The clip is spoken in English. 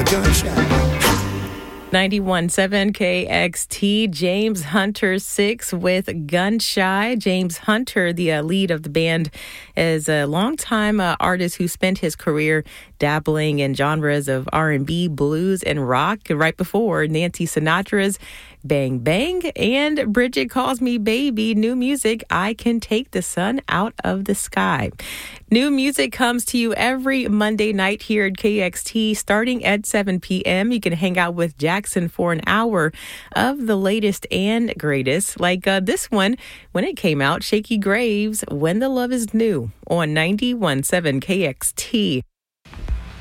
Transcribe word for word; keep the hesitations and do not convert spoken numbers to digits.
ninety-one point seven K X T, James Hunter six with Gunshy. James Hunter, the uh, lead of the band, is a longtime uh, artist who spent his career dabbling in genres of R and B, blues, and rock. Right before Nancy Sinatra's Bang Bang and Bridget Calls Me Baby, new music, I Can Take the Sun Out of the Sky. New music comes to you every Monday night here at K X T starting at seven p.m. You can hang out with Jackson for an hour of the latest and greatest, like uh, this one when it came out, Shaky Graves, When the Love is New, on ninety-one point seven K X T.